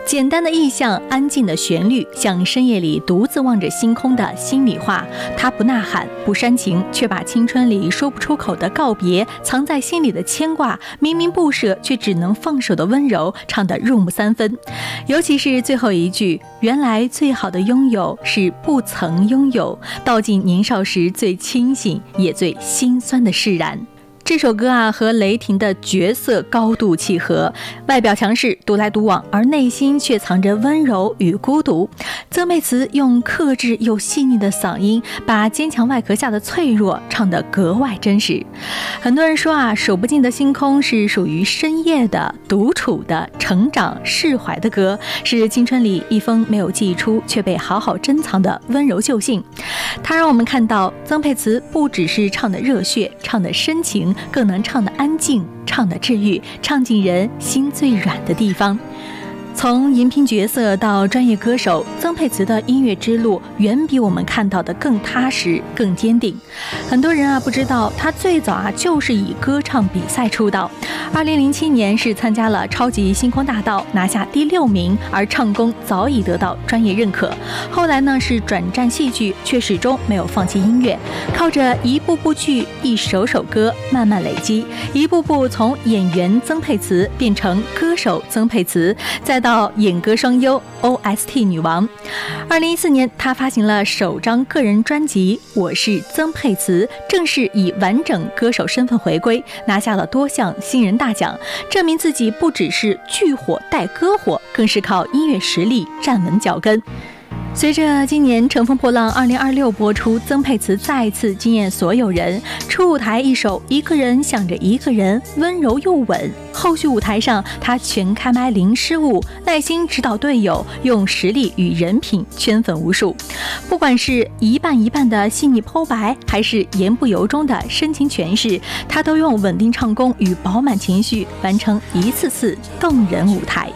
简单的意象，安静的旋律，像深夜里独自望着星空的心里话。它不呐喊，不煽情，却把青春里说不出口的告别，藏在心里的牵挂，明明不舍却只能放手的温柔，唱得入木三分。尤其是最后一句，原来最好的拥有是不曾拥有，道尽年少时最清醒也最心酸的释然。这首歌和雷霆的角色高度契合，外表强势独来独往，而内心却藏着温柔与孤独。曾沛慈用克制又细腻的嗓音，把坚强外壳下的脆弱唱得格外真实。很多人说数不尽的星空是属于深夜的、独处的、成长释怀的歌，是青春里一封没有寄出却被好好珍藏的温柔旧信。它让我们看到曾沛慈不只是唱的热血，唱的深情，更能唱得安静，唱得治愈，唱进人心最软的地方。从荧屏角色到专业歌手，曾沛慈的音乐之路远比我们看到的更踏实、更坚定。很多人不知道，他最早就是以歌唱比赛出道。2007年是参加了超级星光大道，拿下第6名，而唱功早已得到专业认可。后来呢是转战戏剧，却始终没有放弃音乐，靠着一部部剧、一首首歌慢慢累积，一步步从演员曾沛慈变成歌手曾沛慈，再到演歌双优 OST 女王。2014年她发行了首张个人专辑《我是曾沛慈》，正式以完整歌手身份回归，拿下了多项新人大奖，证明自己不只是剧火带歌火，更是靠音乐实力站稳脚跟。随着今年《乘风破浪2026》播出，曾沛慈再次惊艳所有人，初舞台一首一个人想着一个人，温柔又稳。后续舞台上他全开麦零失误，耐心指导队友，用实力与人品圈粉无数。不管是一半一半的细腻剖白，还是言不由衷的深情诠释，他都用稳定唱功与饱满情绪完成一次次动人舞台。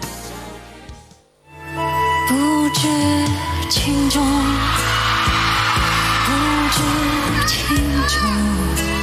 不知轻重，不知轻重。